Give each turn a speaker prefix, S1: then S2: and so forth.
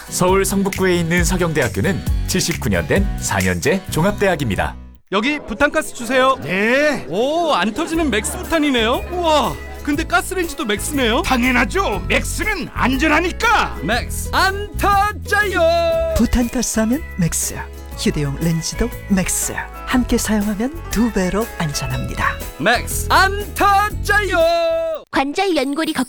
S1: 서울 성북구에 있는 서경대학교는 79년 된 4년제 종합대학입니다.
S2: 여기 부탄가스 주세요.
S3: 네,
S2: 오, 안 터지는 맥스 부탄이네요. 우와, 근데 가스레인지도 맥스네요.
S3: 당연하죠. 맥스는 안전하니까.
S2: 맥스 안 터져요.
S4: 부탄가스하면 맥스, 휴대용 렌즈도 맥스. 함께 사용하면 2배로 안전합니다.
S2: 맥스 안 터져요.
S5: 관절 연골이